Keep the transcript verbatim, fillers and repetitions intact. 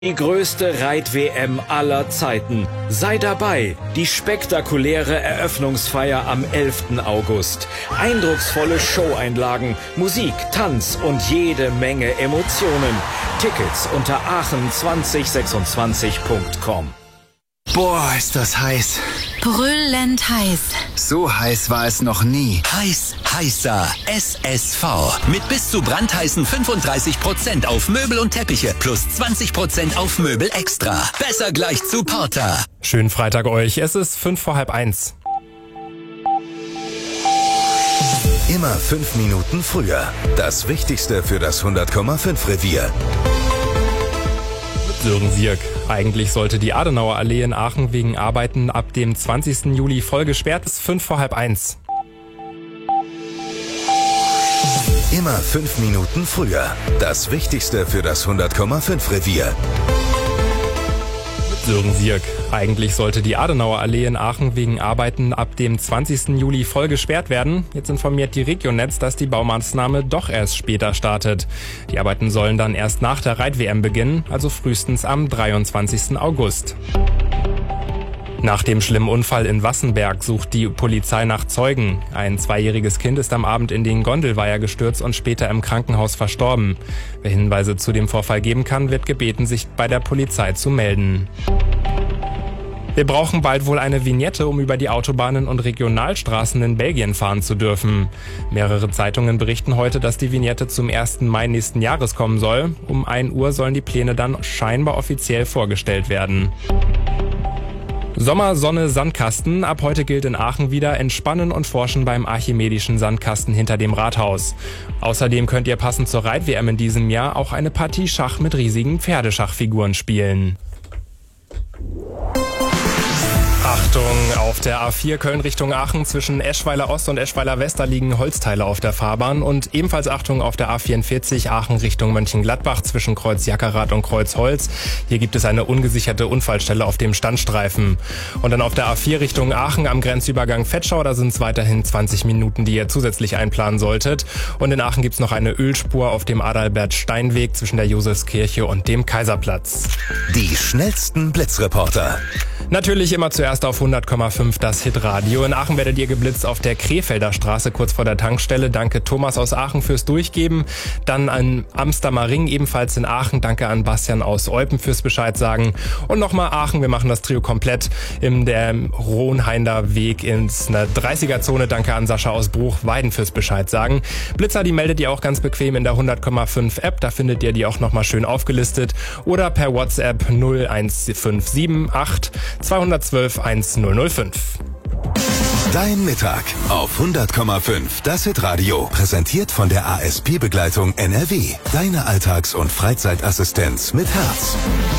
Die größte Reit-W M aller Zeiten. Sei dabei. Die spektakuläre Eröffnungsfeier am elften August. Eindrucksvolle Showeinlagen, Musik, Tanz und jede Menge Emotionen. Tickets unter aachen zwanzig sechsundzwanzig punkt com. Boah, ist das heiß. Brüllend heiß. So heiß war es noch nie. Heiß, heißer. S S V. Mit bis zu brandheißen fünfunddreißig Prozent auf Möbel und Teppiche plus zwanzig Prozent auf Möbel extra. Besser gleich zu Porter. Schönen Freitag euch. Es ist fünf vor halb eins. Immer fünf Minuten früher. Das Wichtigste für das hundert Komma fünf Revier. Sören Sierk. Eigentlich sollte die Adenauer Allee in Aachen wegen Arbeiten ab dem zwanzigsten Juli voll gesperrt. Es ist fünf vor halb eins. Immer fünf Minuten früher. Das Wichtigste für das hundert Komma fünf Revier. Sören Sierk. Eigentlich sollte die Adenauer Allee in Aachen wegen Arbeiten ab dem zwanzigsten Juli voll gesperrt werden. Jetzt informiert die Regionetz, dass die Baumaßnahme doch erst später startet. Die Arbeiten sollen dann erst nach der Reit-W M beginnen, also frühestens am dreiundzwanzigsten August. Nach dem schlimmen Unfall in Wassenberg sucht die Polizei nach Zeugen. Ein zweijähriges Kind ist am Abend in den Gondelweiher gestürzt und später im Krankenhaus verstorben. Wer Hinweise zu dem Vorfall geben kann, wird gebeten, sich bei der Polizei zu melden. Wir brauchen bald wohl eine Vignette, um über die Autobahnen und Regionalstraßen in Belgien fahren zu dürfen. Mehrere Zeitungen berichten heute, dass die Vignette zum ersten Mai nächsten Jahres kommen soll. Um ein Uhr sollen die Pläne dann scheinbar offiziell vorgestellt werden. Sommer, Sonne, Sandkasten. Ab heute gilt in Aachen wieder Entspannen und Forschen beim archimedischen Sandkasten hinter dem Rathaus. Außerdem könnt ihr passend zur Reit-W M in diesem Jahr auch eine Partie Schach mit riesigen Pferdeschachfiguren spielen. Achtung, auf der A vier Köln Richtung Aachen zwischen Eschweiler Ost und Eschweiler West, da liegen Holzteile auf der Fahrbahn. Und ebenfalls Achtung auf der A vierundvierzig Aachen Richtung Mönchengladbach zwischen Kreuz Jackerath und Kreuz Holz. Hier gibt es eine ungesicherte Unfallstelle auf dem Standstreifen. Und dann auf der A vier Richtung Aachen am Grenzübergang Vetschau, da sind es weiterhin zwanzig Minuten, die ihr zusätzlich einplanen solltet. Und in Aachen gibt es noch eine Ölspur auf dem Adalbert-Stein-Weg zwischen der Josefskirche und dem Kaiserplatz. Die schnellsten Blitzreporter. Natürlich immer zuerst auf hundert Komma fünf das Hitradio. In Aachen werdet ihr geblitzt auf der Krefelder Straße kurz vor der Tankstelle. Danke Thomas aus Aachen fürs Durchgeben. Dann an Amstermer Ring ebenfalls in Aachen. Danke an Bastian aus Eupen fürs Bescheid sagen. Und nochmal Aachen, wir machen das Trio komplett in der Rohnheinder Weg ins dreißiger-Zone. Danke an Sascha aus Bruchweiden fürs Bescheid sagen. Blitzer, die meldet ihr auch ganz bequem in der hundert Komma fünf App. Da findet ihr die auch nochmal schön aufgelistet. Oder per WhatsApp null eins fünf sieben acht zwei eins zwei eins null null fünf. Dein Mittag auf hundert Komma fünf das Hitradio. Präsentiert von der A S P-Begleitung N R W. Deine Alltags- und Freizeitassistenz mit Herz.